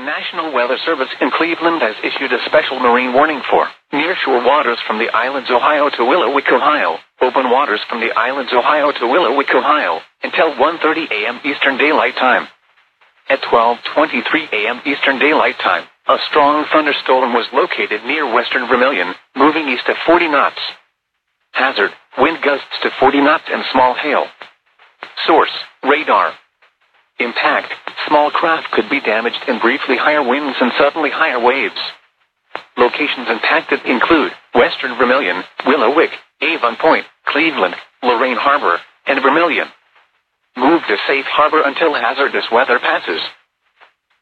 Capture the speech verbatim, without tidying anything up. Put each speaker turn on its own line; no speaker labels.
National Weather Service in Cleveland has issued a special marine warning for nearshore waters from the islands Ohio to Willowick, Ohio, open waters from the islands Ohio to Willowick, Ohio, until one thirty a m Eastern Daylight Time. At twelve twenty-three a m Eastern Daylight Time, a strong thunderstorm was located near western Vermilion, moving east at forty knots. Hazard, wind gusts to forty knots and small hail. Source, radar. Impact, small craft could be damaged in briefly higher winds and suddenly higher waves. Locations impacted include western Vermilion, Willowick, Avon Point, Cleveland, Lorraine Harbor, and Vermilion. Move to safe harbor until hazardous weather passes.